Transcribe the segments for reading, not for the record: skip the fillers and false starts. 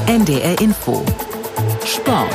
NDR Info. Sport.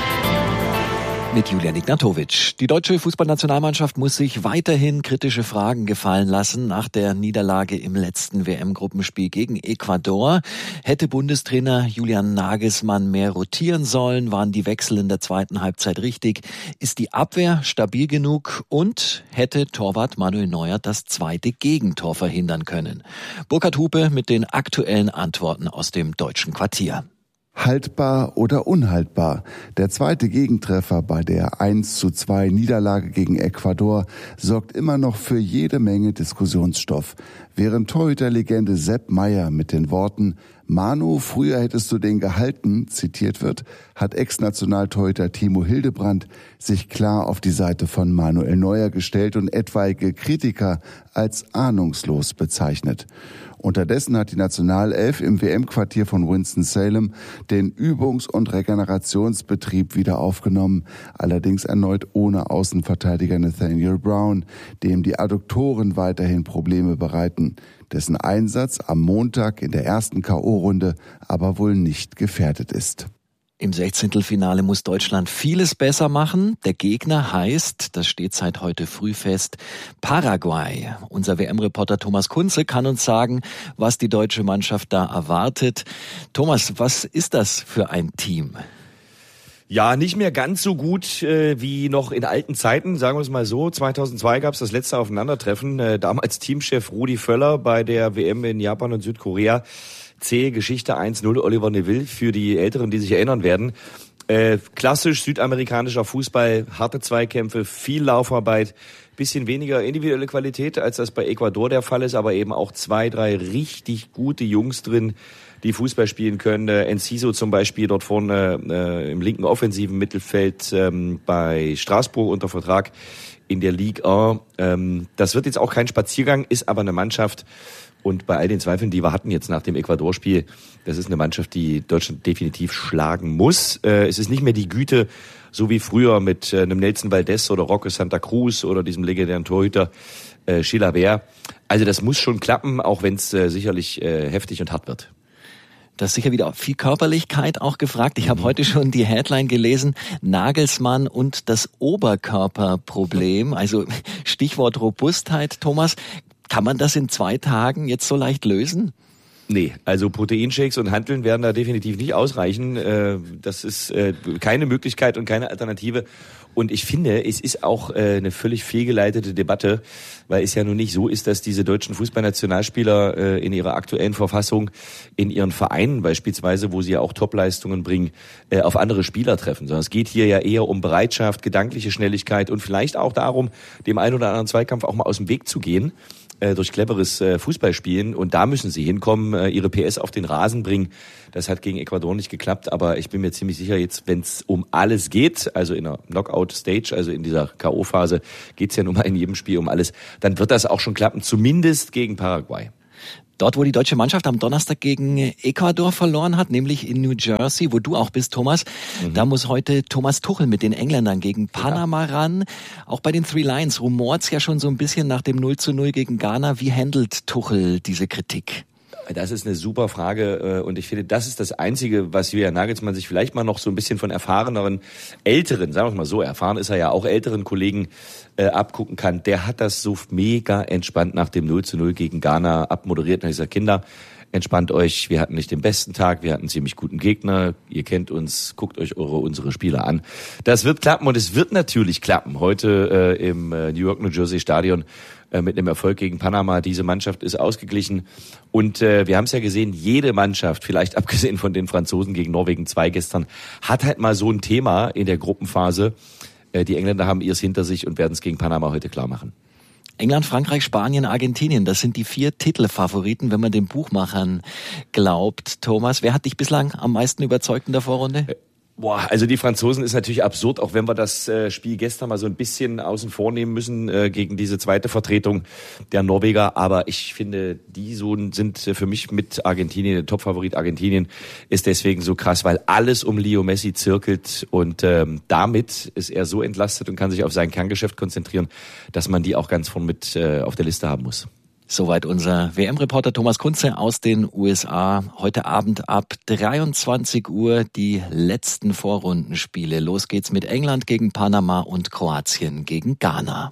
Mit Julian Ignatowitsch. Die deutsche Fußballnationalmannschaft muss sich weiterhin kritische Fragen gefallen lassen nach der Niederlage im letzten WM-Gruppenspiel gegen Ecuador. Hätte Bundestrainer Julian Nagelsmann mehr rotieren sollen? Waren die Wechsel in der zweiten Halbzeit richtig? Ist die Abwehr stabil genug? Und hätte Torwart Manuel Neuer das zweite Gegentor verhindern können? Burkhard Hupe mit den aktuellen Antworten aus dem deutschen Quartier. Haltbar oder unhaltbar? Der zweite Gegentreffer bei der 1:2 Niederlage gegen Ecuador sorgt immer noch für jede Menge Diskussionsstoff. Während Torhüterlegende Sepp Maier mit den Worten "Manu, früher hättest du den gehalten" zitiert wird, hat Ex-Nationaltorhüter Timo Hildebrand sich klar auf die Seite von Manuel Neuer gestellt und etwaige Kritiker als ahnungslos bezeichnet. Unterdessen hat die Nationalelf im WM-Quartier von Winston-Salem den Übungs- und Regenerationsbetrieb wieder aufgenommen, allerdings erneut ohne Außenverteidiger Nathaniel Brown, dem die Adduktoren weiterhin Probleme bereiten, dessen Einsatz am Montag in der ersten K.O.-Runde aber wohl nicht gefährdet ist. Im 16. muss Deutschland vieles besser machen. Der Gegner heißt, das steht seit heute früh fest, Paraguay. Unser WM-Reporter Thomas Kunze kann uns sagen, was die deutsche Mannschaft da erwartet. Thomas, was ist das für ein Team? Ja, nicht mehr ganz so gut wie noch in alten Zeiten, sagen wir es mal so. 2002 gab es das letzte Aufeinandertreffen. Damals Teamchef Rudi Völler bei der WM in Japan und Südkorea. Zähe Geschichte 1:0 Oliver Neville für die Älteren, die sich erinnern werden. Klassisch südamerikanischer Fußball, harte Zweikämpfe, viel Laufarbeit, bisschen weniger individuelle Qualität, als das bei Ecuador der Fall ist, aber eben auch 2, 3 richtig gute Jungs drin, die Fußball spielen können. Enciso zum Beispiel dort vorne im linken offensiven Mittelfeld bei Straßburg unter Vertrag in der Ligue 1. Das wird jetzt auch kein Spaziergang, ist aber eine Mannschaft. Und bei all den Zweifeln, die wir hatten jetzt nach dem Ecuador-Spiel, das ist eine Mannschaft, die Deutschland definitiv schlagen muss. Es ist nicht mehr die Güte, so wie früher mit einem Nelson Valdez oder Roque Santa Cruz oder diesem legendären Torhüter Chilavert. Also das muss schon klappen, auch wenn es sicherlich heftig und hart wird. Das ist sicher wieder viel Körperlichkeit auch gefragt. Ich habe heute schon die Headline gelesen, Nagelsmann und das Oberkörperproblem. Also Stichwort Robustheit, Thomas. Kann man das in 2 Tagen jetzt so leicht lösen? Nee, also Proteinshakes und Hanteln werden da definitiv nicht ausreichen. Das ist keine Möglichkeit und keine Alternative. Und ich finde, es ist auch eine völlig fehlgeleitete Debatte, weil es ja nun nicht so ist, dass diese deutschen Fußballnationalspieler in ihrer aktuellen Verfassung in ihren Vereinen beispielsweise, wo sie ja auch Topleistungen bringen, auf andere Spieler treffen. Sondern es geht hier ja eher um Bereitschaft, gedankliche Schnelligkeit und vielleicht auch darum, dem einen oder anderen Zweikampf auch mal aus dem Weg zu gehen. Durch cleveres Fußballspielen, und da müssen sie hinkommen, ihre PS auf den Rasen bringen. Das hat gegen Ecuador nicht geklappt, aber ich bin mir ziemlich sicher, jetzt, wenn es um alles geht, also in der Knockout-Stage, also in dieser K.O.-Phase, geht's ja nun mal in jedem Spiel um alles, dann wird das auch schon klappen, zumindest gegen Paraguay. Dort, wo die deutsche Mannschaft am Donnerstag gegen Ecuador verloren hat, nämlich in New Jersey, wo du auch bist, Thomas, da muss heute Thomas Tuchel mit den Engländern gegen Panama ran. Auch bei den Three Lions rumort's ja schon so ein bisschen nach dem 0:0 gegen Ghana. Wie handelt Tuchel diese Kritik? Das ist eine super Frage, und ich finde, das ist das Einzige, was Julian Nagelsmann sich vielleicht mal noch so ein bisschen von erfahreneren, älteren, sagen wir mal so, erfahren ist er ja auch, älteren Kollegen abgucken kann. Der hat das so mega entspannt nach dem 0:0 gegen Ghana abmoderiert. Und ich sage, Kinder, entspannt euch, wir hatten nicht den besten Tag, wir hatten einen ziemlich guten Gegner, ihr kennt uns, guckt euch unsere Spieler an. Das wird klappen, und es wird natürlich klappen. Heute im New York, New Jersey Stadion mit einem Erfolg gegen Panama. Diese Mannschaft ist ausgeglichen, und wir haben es ja gesehen, jede Mannschaft, vielleicht abgesehen von den Franzosen gegen Norwegen 2 gestern, hat halt mal so ein Thema in der Gruppenphase. Die Engländer haben ihrs hinter sich und werden es gegen Panama heute klar machen. England, Frankreich, Spanien, Argentinien, das sind die 4 Titelfavoriten, wenn man den Buchmachern glaubt. Thomas, wer hat dich bislang am meisten überzeugt in der Vorrunde? Also die Franzosen ist natürlich absurd, auch wenn wir das Spiel gestern mal so ein bisschen außen vor nehmen müssen gegen diese zweite Vertretung der Norweger. Aber ich finde, die sind für mich mit Argentinien, der Topfavorit Argentinien, ist deswegen so krass, weil alles um Leo Messi zirkelt, und damit ist er so entlastet und kann sich auf sein Kerngeschäft konzentrieren, dass man die auch ganz vorn mit auf der Liste haben muss. Soweit unser WM-Reporter Thomas Kunze aus den USA. Heute Abend ab 23 Uhr die letzten Vorrundenspiele. Los geht's mit England gegen Panama und Kroatien gegen Ghana.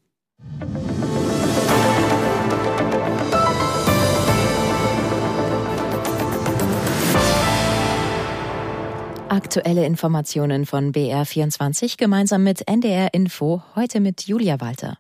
Aktuelle Informationen von BR24 gemeinsam mit NDR Info, heute mit Julia Walter.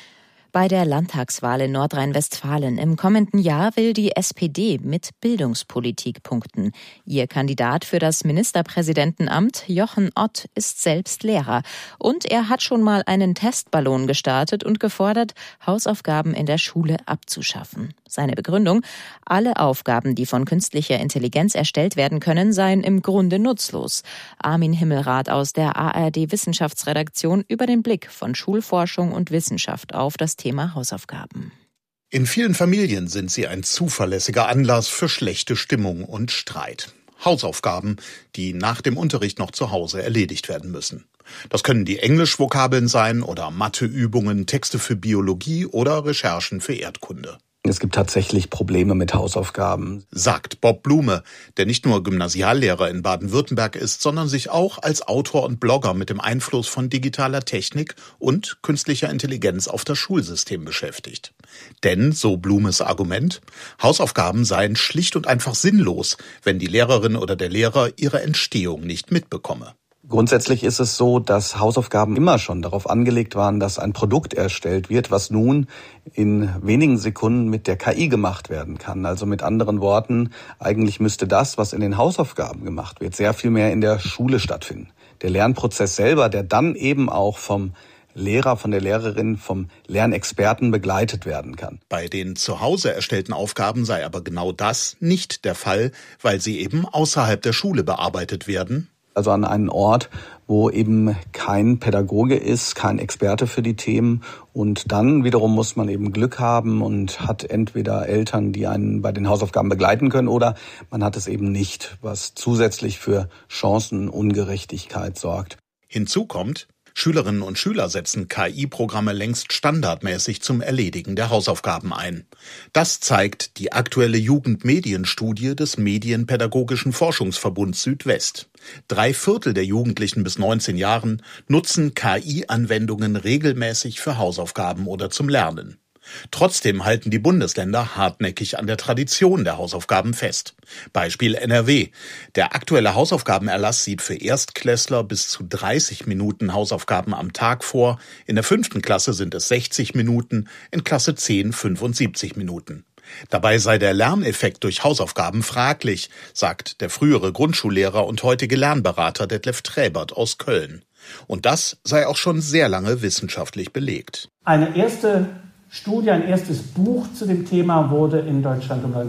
Bei der Landtagswahl in Nordrhein-Westfalen im kommenden Jahr will die SPD mit Bildungspolitik punkten. Ihr Kandidat für das Ministerpräsidentenamt, Jochen Ott, ist selbst Lehrer. Und er hat schon mal einen Testballon gestartet und gefordert, Hausaufgaben in der Schule abzuschaffen. Seine Begründung: Alle Aufgaben, die von künstlicher Intelligenz erstellt werden können, seien im Grunde nutzlos. Armin Himmelrath aus der ARD-Wissenschaftsredaktion über den Blick von Schulforschung und Wissenschaft auf das Thema Hausaufgaben. In vielen Familien sind sie ein zuverlässiger Anlass für schlechte Stimmung und Streit. Hausaufgaben, die nach dem Unterricht noch zu Hause erledigt werden müssen. Das können die Englischvokabeln sein oder Matheübungen, Texte für Biologie oder Recherchen für Erdkunde. Es gibt tatsächlich Probleme mit Hausaufgaben, sagt Bob Blume, der nicht nur Gymnasiallehrer in Baden-Württemberg ist, sondern sich auch als Autor und Blogger mit dem Einfluss von digitaler Technik und künstlicher Intelligenz auf das Schulsystem beschäftigt. Denn, so Blumes Argument, Hausaufgaben seien schlicht und einfach sinnlos, wenn die Lehrerin oder der Lehrer ihre Entstehung nicht mitbekomme. Grundsätzlich ist es so, dass Hausaufgaben immer schon darauf angelegt waren, dass ein Produkt erstellt wird, was nun in wenigen Sekunden mit der KI gemacht werden kann. Also mit anderen Worten, eigentlich müsste das, was in den Hausaufgaben gemacht wird, sehr viel mehr in der Schule stattfinden. Der Lernprozess selber, der dann eben auch vom Lehrer, von der Lehrerin, vom Lernexperten begleitet werden kann. Bei den zu Hause erstellten Aufgaben sei aber genau das nicht der Fall, weil sie eben außerhalb der Schule bearbeitet werden. Also an einen Ort, wo eben kein Pädagoge ist, kein Experte für die Themen. Und dann wiederum muss man eben Glück haben und hat entweder Eltern, die einen bei den Hausaufgaben begleiten können, oder man hat es eben nicht, was zusätzlich für Chancenungerechtigkeit sorgt. Hinzu kommt, Schülerinnen und Schüler setzen KI-Programme längst standardmäßig zum Erledigen der Hausaufgaben ein. Das zeigt die aktuelle Jugendmedienstudie des Medienpädagogischen Forschungsverbunds Südwest. 3/4 der Jugendlichen bis 19 Jahren nutzen KI-Anwendungen regelmäßig für Hausaufgaben oder zum Lernen. Trotzdem halten die Bundesländer hartnäckig an der Tradition der Hausaufgaben fest. Beispiel NRW. Der aktuelle Hausaufgabenerlass sieht für Erstklässler bis zu 30 Minuten Hausaufgaben am Tag vor. In der 5. Klasse sind es 60 Minuten, in Klasse 10 75 Minuten. Dabei sei der Lerneffekt durch Hausaufgaben fraglich, sagt der frühere Grundschullehrer und heutige Lernberater Detlef Träbert aus Köln. Und das sei auch schon sehr lange wissenschaftlich belegt. Eine erste Studie, ein erstes Buch zu dem Thema wurde in Deutschland um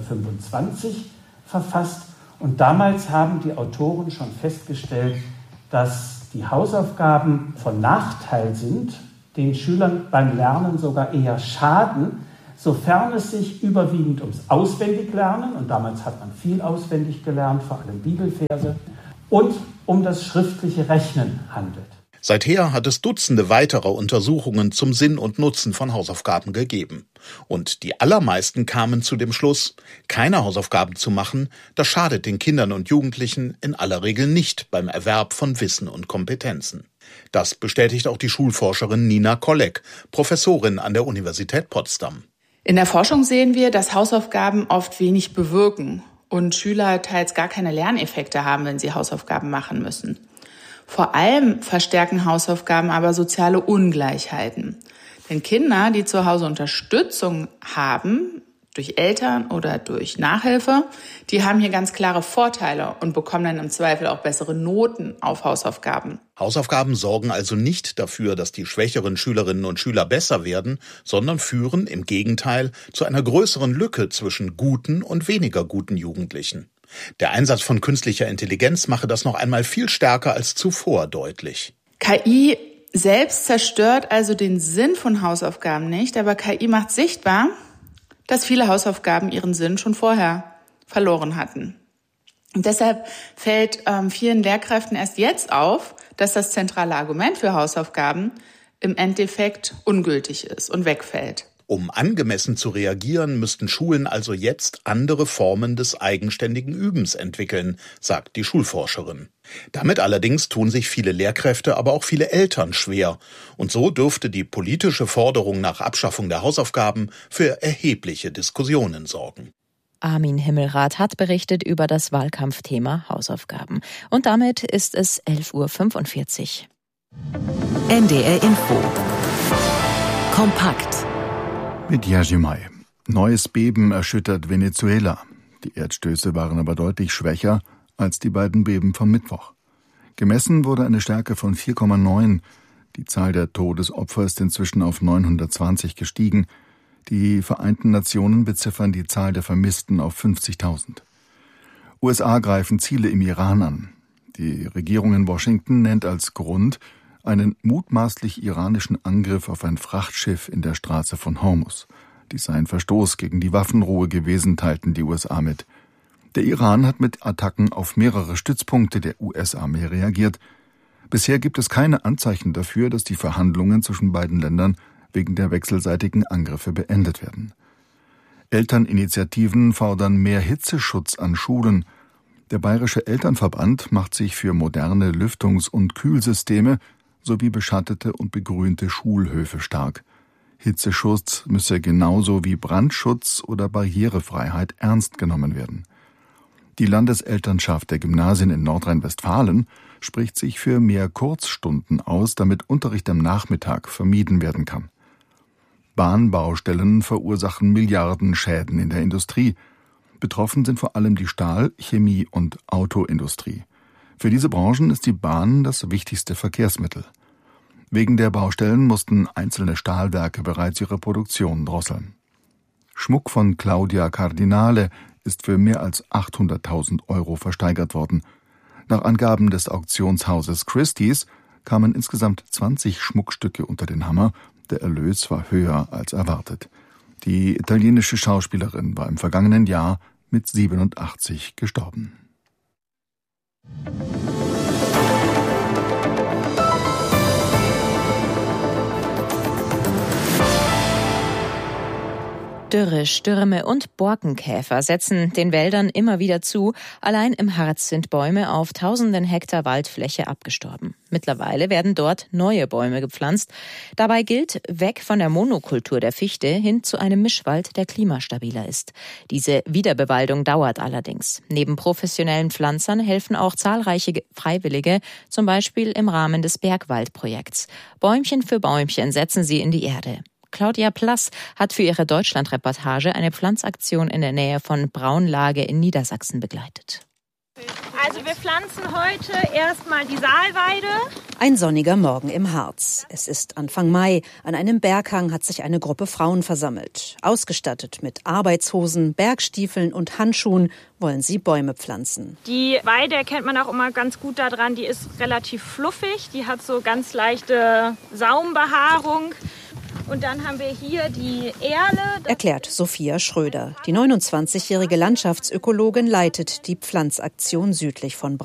1925 verfasst. Und damals haben die Autoren schon festgestellt, dass die Hausaufgaben von Nachteil sind, den Schülern beim Lernen sogar eher schaden, sofern es sich überwiegend ums Auswendiglernen, und damals hat man viel auswendig gelernt, vor allem Bibelverse, und um das schriftliche Rechnen handelt. Seither hat es Dutzende weiterer Untersuchungen zum Sinn und Nutzen von Hausaufgaben gegeben. Und die allermeisten kamen zu dem Schluss, keine Hausaufgaben zu machen, das schadet den Kindern und Jugendlichen in aller Regel nicht beim Erwerb von Wissen und Kompetenzen. Das bestätigt auch die Schulforscherin Nina Kolleg, Professorin an der Universität Potsdam. In der Forschung sehen wir, dass Hausaufgaben oft wenig bewirken und Schüler teils gar keine Lerneffekte haben, wenn sie Hausaufgaben machen müssen. Vor allem verstärken Hausaufgaben aber soziale Ungleichheiten. Denn Kinder, die zu Hause Unterstützung haben, durch Eltern oder durch Nachhilfe, die haben hier ganz klare Vorteile und bekommen dann im Zweifel auch bessere Noten auf Hausaufgaben. Hausaufgaben sorgen also nicht dafür, dass die schwächeren Schülerinnen und Schüler besser werden, sondern führen im Gegenteil zu einer größeren Lücke zwischen guten und weniger guten Jugendlichen. Der Einsatz von künstlicher Intelligenz mache das noch einmal viel stärker als zuvor deutlich. KI selbst zerstört also den Sinn von Hausaufgaben nicht, aber KI macht sichtbar, dass viele Hausaufgaben ihren Sinn schon vorher verloren hatten. Und deshalb fällt vielen Lehrkräften erst jetzt auf, dass das zentrale Argument für Hausaufgaben im Endeffekt ungültig ist und wegfällt. Um angemessen zu reagieren, müssten Schulen also jetzt andere Formen des eigenständigen Übens entwickeln, sagt die Schulforscherin. Damit allerdings tun sich viele Lehrkräfte, aber auch viele Eltern schwer. Und so dürfte die politische Forderung nach Abschaffung der Hausaufgaben für erhebliche Diskussionen sorgen. Armin Himmelrath hat berichtet über das Wahlkampfthema Hausaufgaben. Und damit ist es 11:45 Uhr. NDR Info. Kompakt. Mit Yajimai. Neues Beben erschüttert Venezuela. Die Erdstöße waren aber deutlich schwächer als die beiden Beben vom Mittwoch. Gemessen wurde eine Stärke von 4,9. Die Zahl der Todesopfer ist inzwischen auf 920 gestiegen. Die Vereinten Nationen beziffern die Zahl der Vermissten auf 50.000. USA greifen Ziele im Iran an. Die Regierung in Washington nennt als Grund einen mutmaßlich iranischen Angriff auf ein Frachtschiff in der Straße von Hormuz. Dies sei ein Verstoß gegen die Waffenruhe gewesen, teilten die USA mit. Der Iran hat mit Attacken auf mehrere Stützpunkte der US-Armee reagiert. Bisher gibt es keine Anzeichen dafür, dass die Verhandlungen zwischen beiden Ländern wegen der wechselseitigen Angriffe beendet werden. Elterninitiativen fordern mehr Hitzeschutz an Schulen. Der Bayerische Elternverband macht sich für moderne Lüftungs- und Kühlsysteme sowie beschattete und begrünte Schulhöfe stark. Hitzeschutz müsse genauso wie Brandschutz oder Barrierefreiheit ernst genommen werden. Die Landeselternschaft der Gymnasien in Nordrhein-Westfalen spricht sich für mehr Kurzstunden aus, damit Unterricht am Nachmittag vermieden werden kann. Bahnbaustellen verursachen Milliarden Schäden in der Industrie. Betroffen sind vor allem die Stahl-, Chemie- und Autoindustrie. Für diese Branchen ist die Bahn das wichtigste Verkehrsmittel. Wegen der Baustellen mussten einzelne Stahlwerke bereits ihre Produktion drosseln. Schmuck von Claudia Cardinale ist für mehr als 800.000 € versteigert worden. Nach Angaben des Auktionshauses Christie's kamen insgesamt 20 Schmuckstücke unter den Hammer. Der Erlös war höher als erwartet. Die italienische Schauspielerin war im vergangenen Jahr mit 87 gestorben. Dürre, Stürme und Borkenkäfer setzen den Wäldern immer wieder zu. Allein im Harz sind Bäume auf tausenden Hektar Waldfläche abgestorben. Mittlerweile werden dort neue Bäume gepflanzt. Dabei gilt, weg von der Monokultur der Fichte hin zu einem Mischwald, der klimastabiler ist. Diese Wiederbewaldung dauert allerdings. Neben professionellen Pflanzern helfen auch zahlreiche Freiwillige, zum Beispiel im Rahmen des Bergwaldprojekts. Bäumchen für Bäumchen setzen sie in die Erde. Claudia Plass hat für ihre Deutschland-Reportage eine Pflanzaktion in der Nähe von Braunlage in Niedersachsen begleitet. Also wir pflanzen heute erstmal die Saalweide. Ein sonniger Morgen im Harz. Es ist Anfang Mai. An einem Berghang hat sich eine Gruppe Frauen versammelt. Ausgestattet mit Arbeitshosen, Bergstiefeln und Handschuhen wollen sie Bäume pflanzen. Die Weide erkennt man auch immer ganz gut daran, die ist relativ fluffig. Die hat so ganz leichte Saumbehaarung. Und dann haben wir hier die Erle. Erklärt Sophia Schröder. Die 29-jährige Landschaftsökologin leitet die Pflanzaktion südlich von